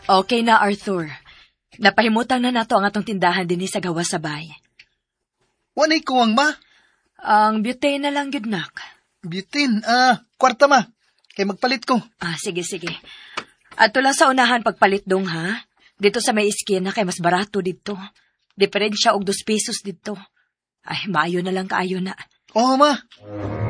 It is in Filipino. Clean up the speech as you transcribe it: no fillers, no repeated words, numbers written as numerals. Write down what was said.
Okay na, Arthur. Napahimutang na nato ang atong tindahan din sa gawas sabay. Wanay kuwang ma? Ang butane na lang, yun, nak. Butane, kwarta ma. Kay magpalit ko. Sige. At lang sa unahan pagpalit dong, ha? Dito sa may iskina kay mas barato dito. Diferensya og 2 pesos dito. Ay, maayo na lang kaayo na. Oo ma.